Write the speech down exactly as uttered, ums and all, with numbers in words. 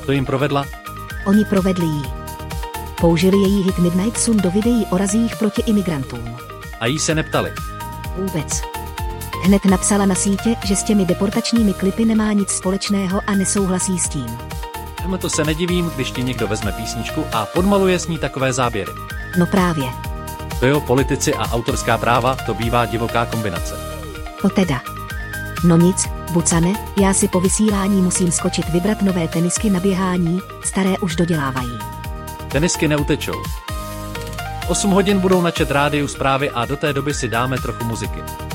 To jim provedla? Oni provedli jí. Použili její hit Midnight Sun do videí o razích proti imigrantům. A jí se neptali? Vůbec. Hned napsala na sítě, že s těmi deportačními klipy nemá nic společného a nesouhlasí s tím. Hm, to se nedivím, když ti někdo vezme písničku a podmaluje s ní takové záběry. No právě. To jo, politici a autorská práva, to bývá divoká kombinace. To teda. No nic, Bucane, já si po vysílání musím skočit vybrat nové tenisky na běhání, staré už dodělávají. Tenisky neutečou. osm hodin budou na Chat rádiu zprávy a do té doby si dáme trochu muziky.